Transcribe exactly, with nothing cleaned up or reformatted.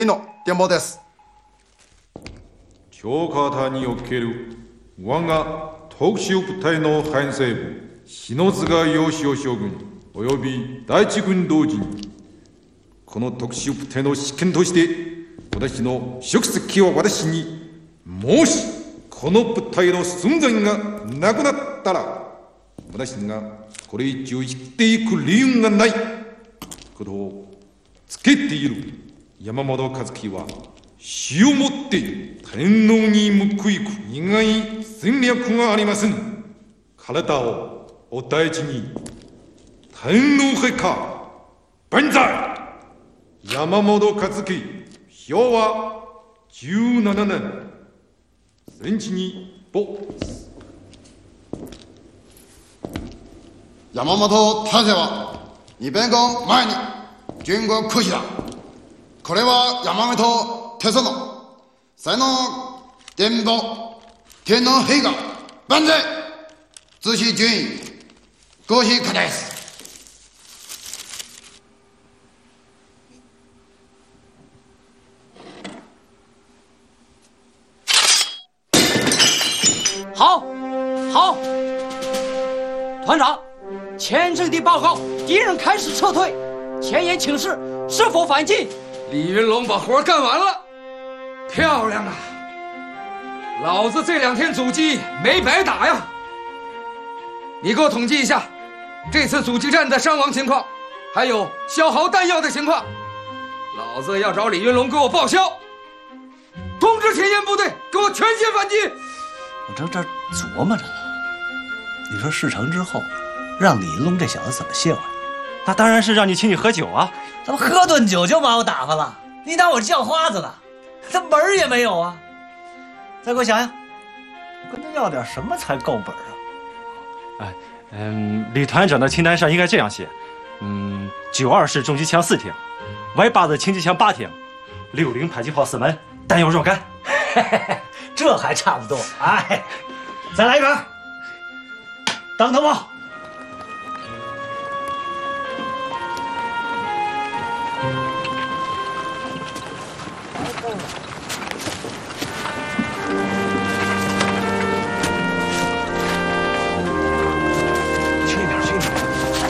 の電報です。 長方における我が特殊部隊の編成部篠塚義雄将軍および第一軍同時にこの特殊部隊の試験として私の職責を私にもしこの部隊の存在がなくなったら私がこれ以上生きていく理由がないことをつけている山本和樹は死をもって天皇に報いく以外戦略がありません。体をお大事に。天皇陛下万歳。山本和樹昭和じゅうななねん戦地に没。 山本大勢はにべんご前に軍国空襲だ。これは山本鉄道才能伝報天皇陛下万歳。自主順位合否可です。 好，好，团长，前阵的报告，敌人开始撤退，前沿请示，是否反进？ 李云龙把活干完了，漂亮啊！老子这两天阻击没白打呀！你给我统计一下，这次阻击战的伤亡情况，还有消耗弹药的情况。老子要找李云龙给我报销。通知前沿部队，给我全线反击！ 我正这琢磨着呢，你说事成之后，让李云龙这小子怎么谢我呀？ 那当然是让你请你喝酒啊！ 怎么喝顿酒就把我打发了？你当我是叫花子了？他门儿也没有啊！再给我想想，我跟他要点什么才够本啊？ 哎，嗯，李团长的清单上应该这样写：嗯，九二式重机枪四挺 ，Y 八的轻机枪八挺，六零迫击炮四门，弹药若干。 嘿嘿嘿，这还差不多。哎，再来一盘，当头炮。